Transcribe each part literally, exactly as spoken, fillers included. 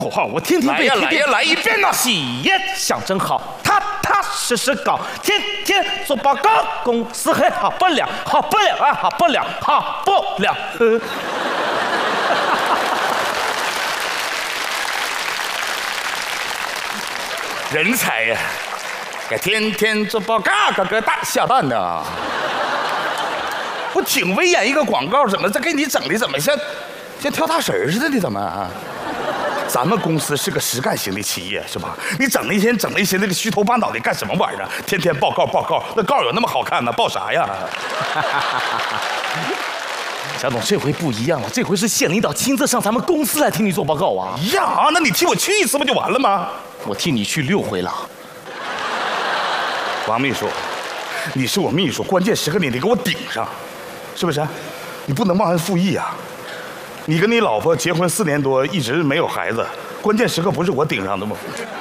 口号，我天天背， 来呀来呀来一遍呐！ 企业想真好，踏踏实实搞，天天做报告，公司还好不了，好不了啊，好不了，好不了。呃人才呀！该天天做报告，个个大下蛋呢！我挺威严一个广告，怎么这给你整的怎么像像跳大神似的呢？怎么？咱们公司是个实干型的企业，是吧？你整那些整那些那个虚头巴脑的干什么玩意儿？天天报告报告，那告有那么好看呢？报啥呀？ 贾总，这回不一样了，这回是县领导亲自上咱们公司来听你做报告啊！ 呀，那你替我去一次不就完了吗？ 我替你去六回了。 王秘书，你是我秘书，关键时刻你得给我顶上，是不是？你不能忘恩负义啊！你跟你老婆结婚四年多，一直没有孩子，关键时刻不是我顶上的吗？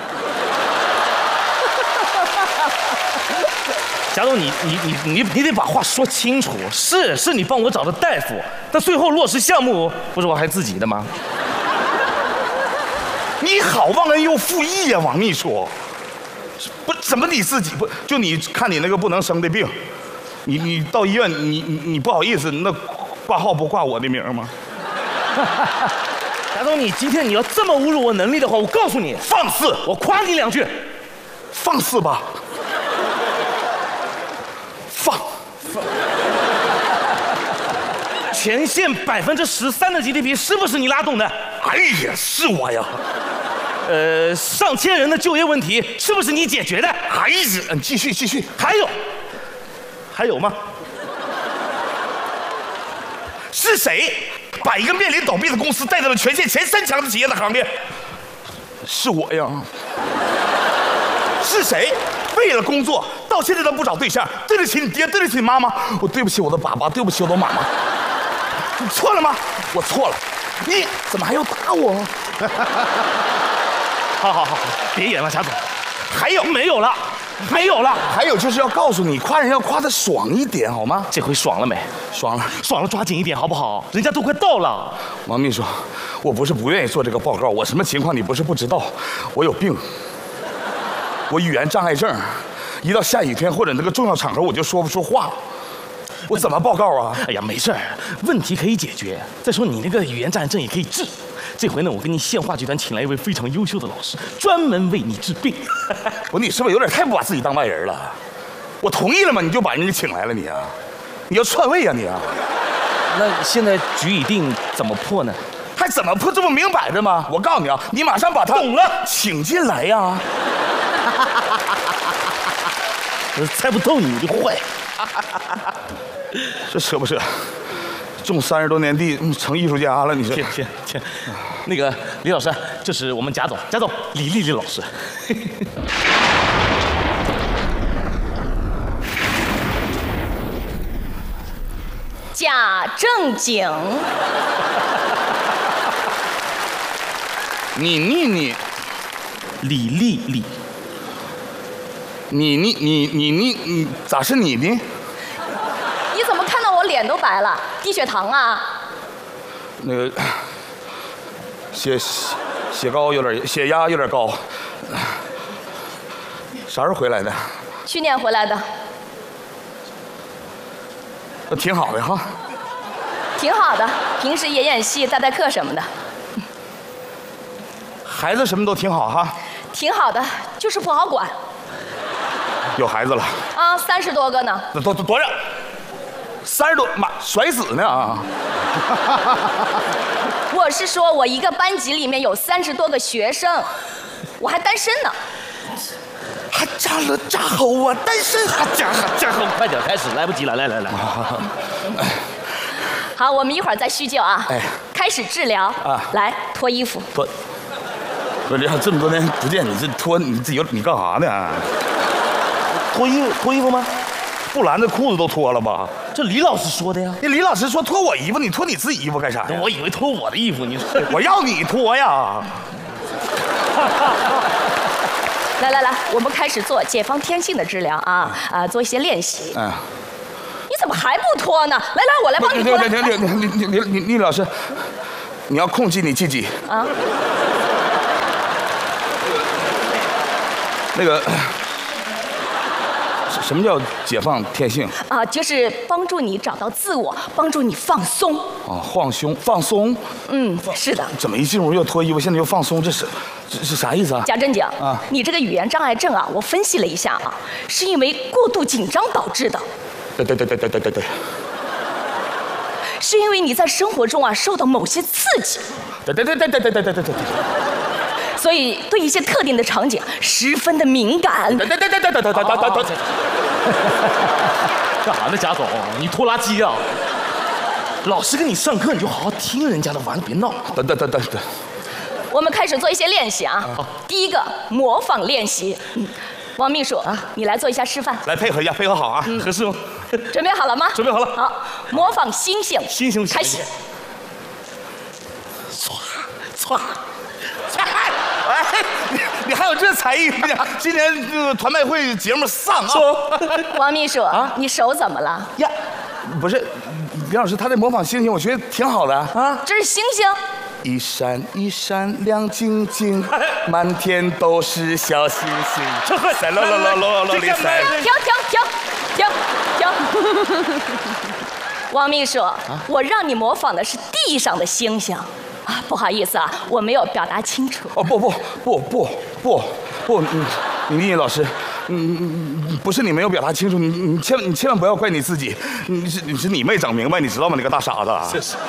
贾总，你你你你你得把话说清楚。是是你帮我找的大夫，但最后落实项目不是我还自己的吗？ 你好忘恩又负义呀、啊，王秘书。不，怎么你自己不就你看你那个不能生的病，你你到医院你你你不好意思，那挂号不挂我的名吗？ 贾总，你今天你要这么侮辱我能力的话，我告诉你， 放肆！ 我夸你两句， 放肆吧！放！ 全县百分之十三的 G D P 是不是你拉动的？ 哎呀，是我呀！ 呃，上千人的就业问题是不是你解决的？ 哎呀，你继续继续， 还有，还有吗？ 是谁把一个面临倒闭的公司带到了全县前三强的企业的行列？是我呀！是谁为了工作到现在都不找对象？对得起你爹，对得起你妈妈，我对不起我的爸爸，对不起我的妈妈。你错了吗？我错了。你怎么还要打我？ 好好好，别演了，贾总。 还有没有了？没有了。 还有就是要告诉你，夸人要夸得爽一点，好吗？ 这回爽了没？ 爽了， 爽了，抓紧一点好不好？人家都快到了。 王秘书，我不是不愿意做这个报告，我什么情况你不是不知道，我有病，我语言障碍症，一到下雨天或者那个重要场合我就说不出话。我怎么报告啊？ 哎呀，没事儿，问题可以解决。再说你那个语言障碍症也可以治。这回呢，我跟你县话剧团请来一位非常优秀的老师，专门为你治病。 不，你是不是有点太不把自己当外人了？我同意了吗？你就把人给请来了你啊？你要篡位啊你啊？ 那现在局已定，怎么破呢？ 还怎么破？这不明摆着吗？我告诉你啊，你马上把他懂了， 请进来呀、啊！ 我猜不透你，你就坏。 这舍不舍？种三十多年地，成艺术家了，你说？ 天天天，那个李老师，这是我们贾总，贾总李丽丽老师。 贾正经， 你你你， 李丽丽， 你你你你你你咋是你呢？ 你怎么看到我脸都白了？低血糖啊？ 那个血血高有点，血压有点高。啥时候回来的？ 去年回来的。 那挺好的哈。 挺好的，平时演演戏、带带课什么的。 孩子什么都挺好哈。 挺好的，就是不好管。 有孩子了？ 啊，三十多个呢。 那多多多少？三十多，妈甩死呢啊！ 我是说，我一个班级里面有三十多个学生，我还单身呢。 还扎了扎好啊，单身还加加好，快点开始，来不及了，来来来。 好，我们一会儿再叙旧啊。 哎， 开始治疗啊， 来脱衣服。 脱。不是，这么多年不见你，这脱你自己你干啥呢？ 脱衣服脱衣服吗？ 不然这裤子都脱了吧？ 这李老师说的呀。 那李老师说脱我衣服，你脱你自己衣服干啥呀？ 我以为脱我的衣服，你说我要你脱呀。 来来来，我们开始做解放天性的治疗啊啊，做一些练习。 嗯。 你怎么还不脱呢？来来，我来帮你脱。 停停停停停！李李李李老师，你要控制你自己。啊。 那个。什么叫解放天性啊？就是帮助你找到自我，帮助你放松。 啊，放松，放松。 嗯，是的。 怎么一进屋又脱衣服，现在又放松？这是这是啥意思啊？ 贾正经啊， 你这个语言障碍症啊，我分析了一下啊，是因为过度紧张导致的。 对对对对对对对对。 是因为你在生活中啊受到某些刺激。 对对对对对对对对对对。 所以对一些特定的场景十分的敏感。 对对对对对对对对对对。 干啥呢，贾总？你拖拉机啊！老师跟你上课，你就好好听人家的，完了别闹。 对对对对对。 我们开始做一些练习啊。第一个模仿练习。嗯，王秘书啊，你来做一下示范。 来配合一下，配合好啊，合适吗？ 准备好了吗？ 准备好了。 好，模仿星星。 星星开始。 唰唰。哎，你你还有这才艺？今年这个团拜会节目上啊！ 王秘书啊，你手怎么了？ 呀，不是，李老师，他在模仿星星，我觉得挺好的啊。 这是星星。 一闪一闪亮晶晶，满天都是小星星。赛喽喽喽喽喽哩赛！ 停停停停停！王秘书，我让你模仿的是地上的星星。啊，不好意思啊，我没有表达清楚。 哦，不不不不不不，你你丽丽老师，嗯，不是你没有表达清楚，你你千万你千万不要怪你自己，你是你是你没整明白，你知道吗？你个大傻子！ 是是。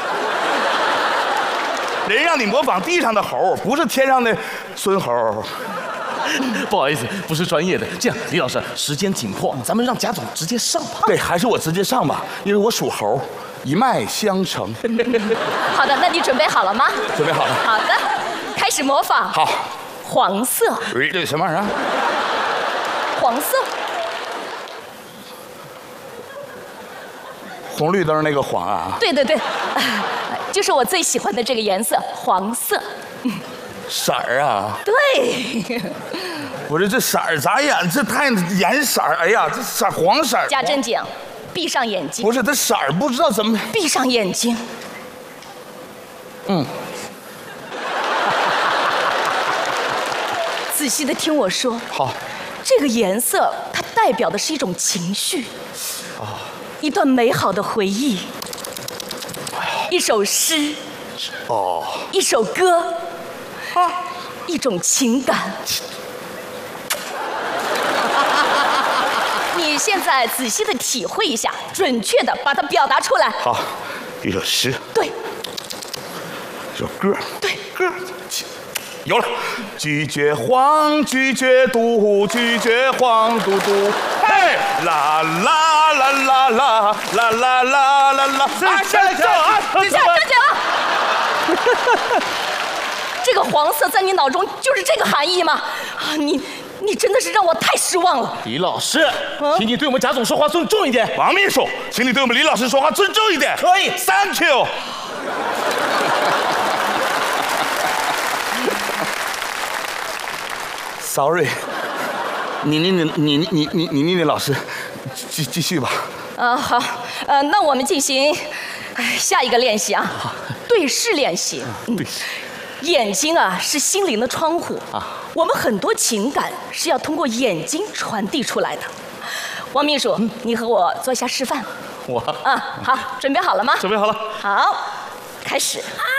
人让你模仿地上的猴，不是天上的孙猴。 不好意思，不是专业的。这样，李老师，时间紧迫，咱们让贾总直接上吧。 对，还是我直接上吧，因为我属猴。一脉相承。 好的，那你准备好了吗？ 准备好了。 好的，开始模仿。 好。 黄色。 这是什么玩意儿？ 黄色。 红绿灯那个黄啊？ 对对对，就是我最喜欢的这个颜色，黄色。 色儿啊？ 对。 不是这色儿咋演？这太颜色儿，哎呀，这色黄色。 贾正经。闭上眼睛。 不是，这色儿不知道怎么。 闭上眼睛。 嗯。 仔细的听我说。 好。 这个颜色它代表的是一种情绪。 啊。 一段美好的回忆。一首诗。 哦。 一首歌。啊。一种情感。你现在仔细的体会一下，准确的把它表达出来。 好，一首诗。 对。 一首歌。 对， 歌。有了，拒绝黄，拒绝毒，拒绝黄嘟嘟。嘿，啦啦啦啦啦啦啦啦啦啦！ 啊，下来，下来，等下，站起来！这个黄色在你脑中就是这个含义吗？啊，你。你真的是让我太失望了， 李老师，请你对我们贾总说话尊重一点。 王秘书，请你对我们李老师说话尊重一点。 可以 ，Thank you。Sorry， 你你你你你你你你老师，继继续吧。 啊好，呃，那我们进行下一个练习啊，对视练习。 对。 眼睛啊是心灵的窗户啊，我们很多情感是要通过眼睛传递出来的。王秘书，嗯、你和我做一下示范。 我啊，好，准备好了吗？ 准备好了。 好，开始。